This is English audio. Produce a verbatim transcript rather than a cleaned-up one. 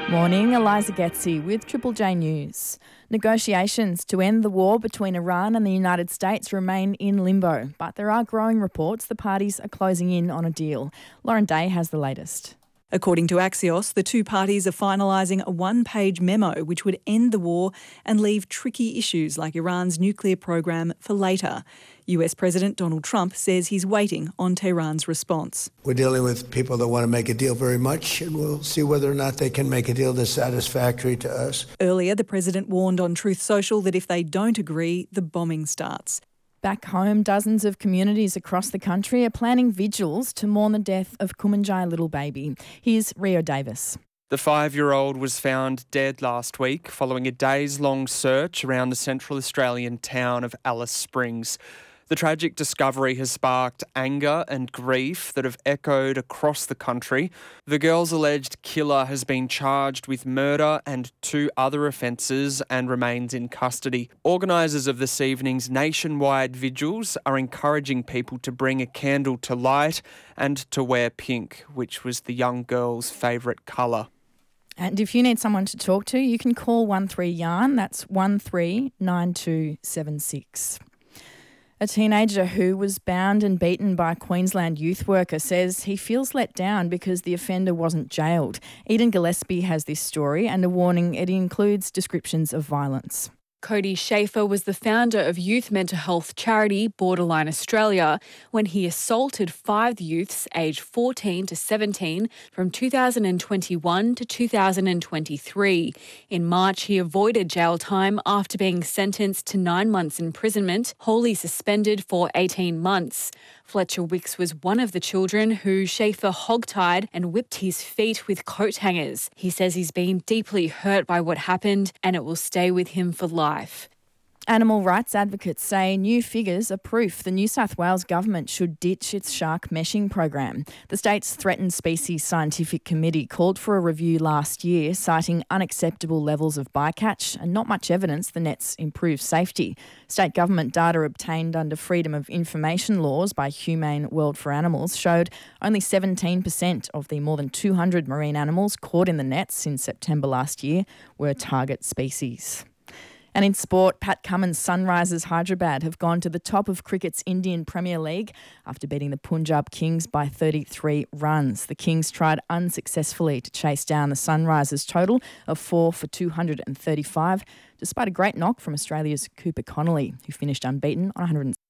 Morning, Eliza Getzi with Triple J News. Negotiations to end the war between Iran and the United States remain in limbo, but there are growing reports the parties are closing in on a deal. Lauren Day has the latest. According to Axios, the two parties are finalising a one-page memo which would end the war and leave tricky issues like Iran's nuclear program for later. U S President Donald Trump says he's waiting on Tehran's response. We're dealing with people that want to make a deal very much, and we'll see whether or not they can make a deal that's satisfactory to us. Earlier, the president warned on Truth Social that if they don't agree, the bombing starts. Back home, dozens of communities across the country are planning vigils to mourn the death of Kumanjai little baby. Here's Rio Davis. The five-year-old was found dead last week following a days-long search around the central Australian town of Alice Springs. The tragic discovery has sparked anger and grief that have echoed across the country. The girl's alleged killer has been charged with murder and two other offences and remains in custody. Organisers of this evening's nationwide vigils are encouraging people to bring a candle to light and to wear pink, which was the young girl's favourite colour. And if you need someone to talk to, you can call one three yarn. That's one three nine two seven six. A teenager who was bound and beaten by a Queensland youth worker says he feels let down because the offender wasn't jailed. Eden Gillespie has this story and a warning: it includes descriptions of violence. Cody Schaefer was the founder of youth mental health charity Borderline Australia when he assaulted five youths aged fourteen to seventeen from two thousand twenty-one to two thousand twenty-three. In March, he avoided jail time after being sentenced to nine months imprisonment, wholly suspended for eighteen months. Fletcher Wicks was one of the children who Schaefer hogtied and whipped his feet with coat hangers. He says he's been deeply hurt by what happened and it will stay with him for life. Animal rights advocates say new figures are proof the New South Wales government should ditch its shark meshing program. The state's Threatened Species Scientific Committee called for a review last year, citing unacceptable levels of bycatch and not much evidence the nets improve safety. State government data obtained under Freedom of Information laws by Humane World for Animals showed only seventeen percent of the more than two hundred marine animals caught in the nets in September last year were target species. And in sport, Pat Cummins' Sunrisers Hyderabad have gone to the top of cricket's Indian Premier League after beating the Punjab Kings by thirty-three runs. The Kings tried unsuccessfully to chase down the Sunrisers' total of four for two hundred thirty-five, despite a great knock from Australia's Cooper Connolly, who finished unbeaten on one hundred